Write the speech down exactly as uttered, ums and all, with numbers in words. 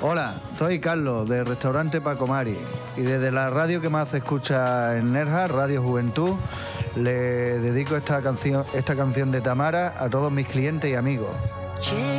Hola, soy Carlos, del restaurante Paco Mari, y desde la radio que más se escucha en Nerja, Radio Juventud, le dedico esta canción, esta canción de Tamara a todos mis clientes y amigos.